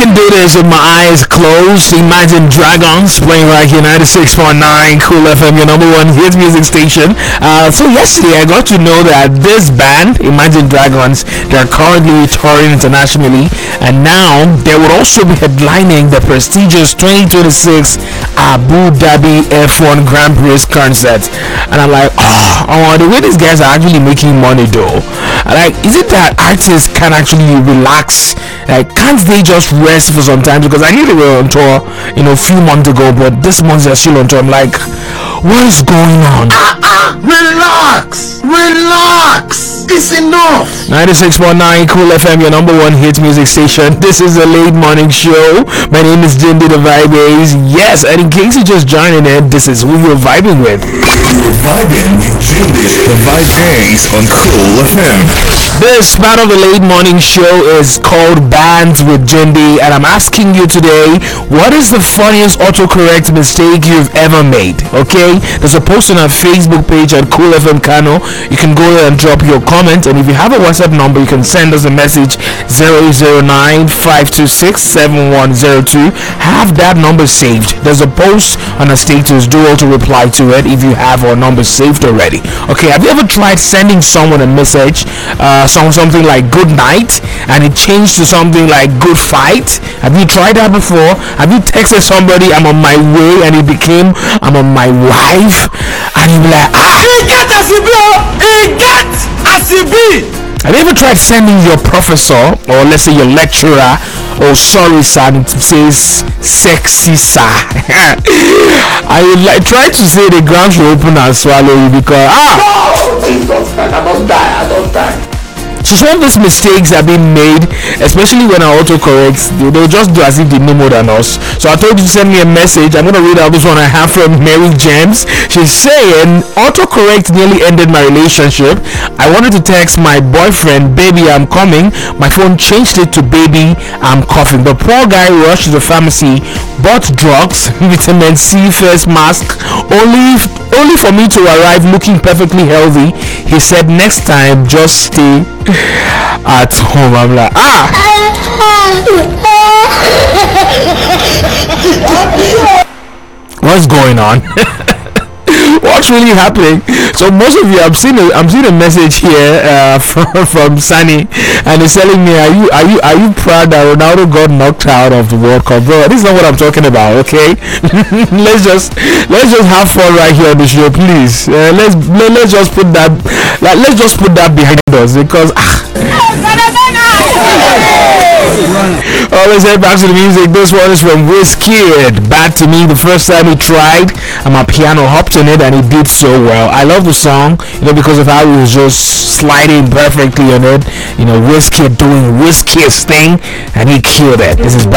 can do this with my eyes closed. Imagine Dragons playing right here, 96.9 Cool FM, your number one hit music station. So yesterday I got to know that this band, Imagine Dragons, they're currently touring internationally, and now they would also be headlining the prestigious 2026 Abu Dhabi F1 Grand Prix concert. And I'm like, the way these guys are actually making money though. Like, is it that artists can actually relax? Like, can't they just rest for some time? Because I knew they were on tour, a few months ago, but this month they're still on tour. I'm like, what is going on? Relax. It's enough. 96.9 Cool FM, your number one hit music station. This is the late morning show. My name is Jindy the Vibe Ace. Yes, and in case you're just joining in, this is who you're vibing with. You're vibing with Jindy the Vibe Ace on Cool FM. This part of the late morning show is called Bands with Jindy, and I'm asking you today, what is the funniest autocorrect mistake you've ever made? Okay, there's a post on our Facebook page at Cool FM Kano. You can go there and drop your comment, and if you have a WhatsApp number, you can send us a message 009-526-7102. Have that number saved. There's a post on our status. Do also reply to it if you have our number saved already. Okay, have you ever tried sending someone a message, something like good night, and it changed to something like good fight? Have you tried that before? Have you texted somebody I'm on my way and it became I'm on my wife, and you be like, have you ever tried sending your professor, or let's say your lecturer, oh sorry sir, it says sexy sir, I would try to say the ground should open and swallow you because I don't die. so some of these mistakes have been made, especially when our autocorrects, they'll just do as if they know more than us. So I told you to send me a message. I'm going to read out this one I have from Mary James. She's saying, autocorrect nearly ended my relationship. I wanted to text my boyfriend, baby, I'm coming. My phone changed it to baby, I'm coughing. The poor guy rushed to the pharmacy, bought drugs, vitamin C face mask, only for me to arrive looking perfectly healthy. He said, next time, just stay at home. I'm like, what's going on? What's really happening? So most of you, I'm seeing a message here from Sunny, and he's telling me, are you proud that Ronaldo got knocked out of the World Cup? Bro, this is not what I'm talking about. Okay, let's just have fun right here on the show, please. Let's just put that behind us, because let's head back to the music. This one is from Wizkid. Bad to Me. The first time he tried, my piano hopped on it and he did so well. I love the song, because of how he was just sliding perfectly on it. Wizkid doing Wizkid's thing, and he killed it. This is